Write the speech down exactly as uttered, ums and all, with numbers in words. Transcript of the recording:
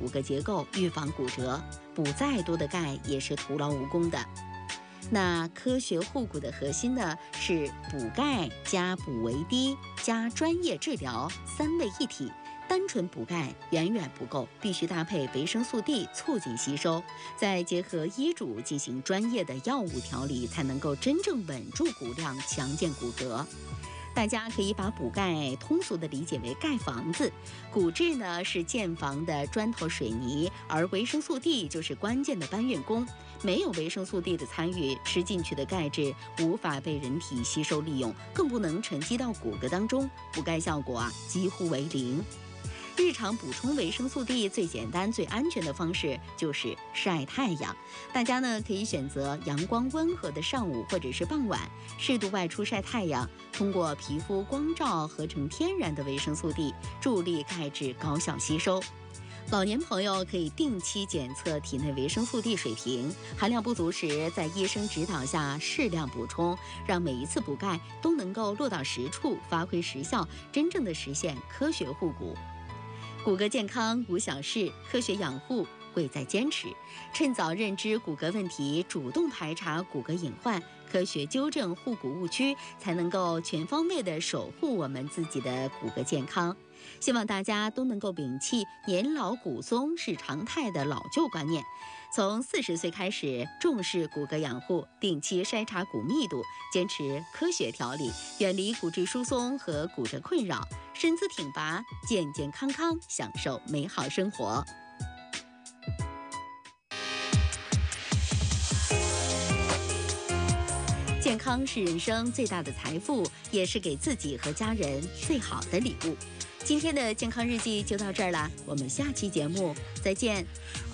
骨骼结构，预防骨折。补再多的钙也是徒劳无功的。那科学护骨的核心呢，是补钙加补维 D 加专业治疗三位一体。单纯补钙远远不够，必须搭配维生素 D 促进吸收，再结合医嘱进行专业的药物调理，才能够真正稳住骨量，强健骨骼。大家可以把补钙通俗的理解为盖房子，骨质呢是建房的砖头水泥，而维生素 D 就是关键的搬运工。没有维生素 D 的参与，吃进去的钙质无法被人体吸收利用，更不能沉积到骨骼当中，补钙效果啊几乎为零。日常补充维生素 D 最简单、最安全的方式就是晒太阳。大家呢可以选择阳光温和的上午或者是傍晚，适度外出晒太阳，通过皮肤光照合成天然的维生素 D， 助力钙质高效吸收。老年朋友可以定期检测体内维生素 D 水平，含量不足时，在医生指导下适量补充，让每一次补钙都能够落到实处，发挥实效，真正的实现科学护骨。骨骼健康无小事，科学养护贵在坚持。趁早认知骨骼问题，主动排查骨骼隐患，科学纠正护骨误区，才能够全方位地守护我们自己的骨骼健康。希望大家都能够摒弃年老骨松是常态的老旧观念，从四十岁开始重视骨骼养护，定期筛查骨密度，坚持科学调理，远离骨质疏松和骨折困扰，身姿挺拔，健健康康，享受美好生活。健康是人生最大的财富，也是给自己和家人最好的礼物。今天的健康日记就到这儿了，我们下期节目再见。